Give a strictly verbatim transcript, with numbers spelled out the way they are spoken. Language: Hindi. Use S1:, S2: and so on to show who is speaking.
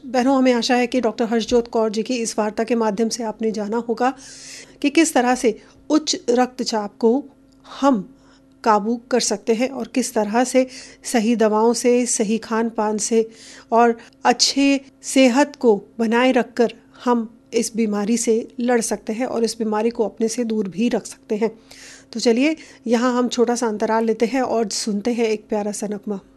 S1: बहनों, हमें आशा है कि डॉक्टर हर्षजोत कौर जी की इस वार्ता के माध्यम से आपने जाना होगा कि किस तरह से उच्च रक्तचाप को हम काबू कर सकते हैं और किस तरह से सही दवाओं से, सही खान पान से और अच्छे सेहत को बनाए रखकर हम इस बीमारी से लड़ सकते हैं और इस बीमारी को अपने से दूर भी रख सकते हैं। तो चलिए यहाँ हम छोटा सा अंतराल लेते हैं और सुनते हैं एक प्यारा सा नगमा।